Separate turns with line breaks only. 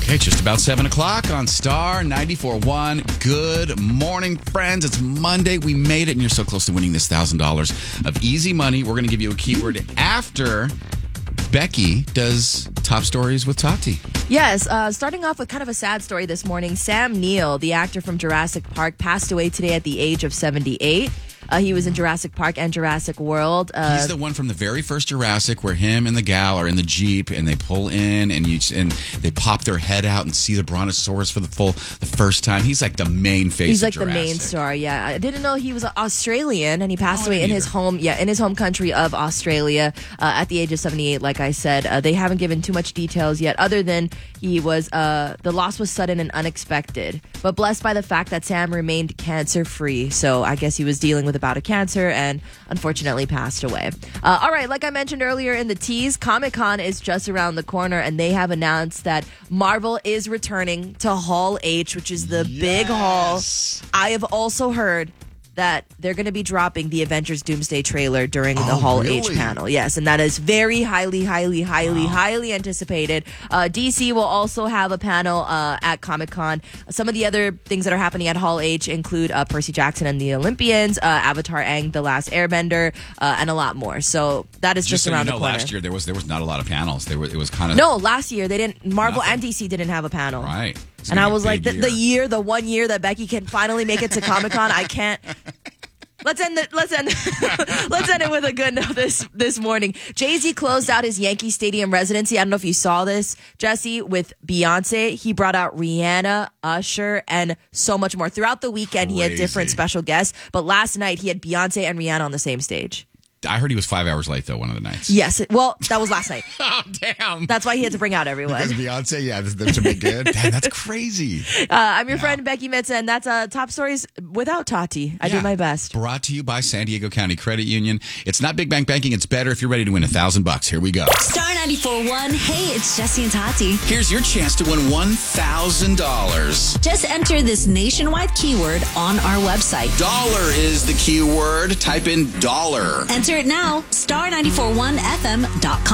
Okay, just about 7 o'clock on Star 94.1. Good morning, friends. It's Monday. We made it, and you're so close to winning this $1,000 of easy money. We're going to give you a keyword after Becky does Top Stories with Tati.
Yes, starting off with kind of a sad story this morning. Sam Neill, the actor from Jurassic Park, passed away today at the age of 78. He was in Jurassic Park and Jurassic World.
He's the one from the very first Jurassic where him and the gal are in the Jeep and they pull in and they pop their head out and see the Brontosaurus for the first time. He's like the main face
He's
of
like
Jurassic.
the main star, yeah. I didn't know he was Australian, and he passed away in his home country of Australia at the age of 78, like I said. They haven't given too much details yet, other than he was, the loss was sudden and unexpected, but blessed by the fact that Sam remained cancer-free. So I guess he was dealing with a bout of cancer and unfortunately passed away. All right, like I mentioned earlier in the tease, Comic-Con is just around the corner, and they have announced that Marvel is returning to Hall H, which is the big hall. I have also heard that they're going to be dropping the Avengers Doomsday trailer during the Hall H panel. Yes, and that is very highly anticipated. DC will also have a panel at Comic-Con. Some of the other things that are happening at Hall H include Percy Jackson and the Olympians, Avatar Aang, The Last Airbender, and a lot more. So that is just around the corner.
Last year there was not a lot of panels. It was kind of...
No, last year they didn't. Marvel and DC didn't have a panel.
Right.
And I was like, the 1 year that Becky can finally make it to Comic-Con, I can't. Let's end it with a good note this morning. Jay-Z closed out his Yankee Stadium residency. I don't know if you saw this, Jesse, with Beyonce. He brought out Rihanna, Usher, and so much more. Throughout the weekend, he had different special guests. But last night, he had Beyonce and Rihanna on the same stage.
I heard he was 5 hours late, though, one of the nights.
Yes. Well, that was last night.
Oh, damn.
That's why he had to bring out everyone.
Because Beyonce, yeah, this should be good.
Damn, that's crazy.
I'm your friend, Becky Mitza, and that's Top Stories without Tati. I do my best.
Brought to you by San Diego County Credit Union. It's not big bank banking. It's better if you're ready to win $1,000. Here we go.
Star 94.1. Hey, it's Jesse and Tati.
Here's your chance to win $1,000.
Just enter this nationwide keyword on our website.
Dollar is the keyword. Type in dollar.
Enter it now. Star941fm.com.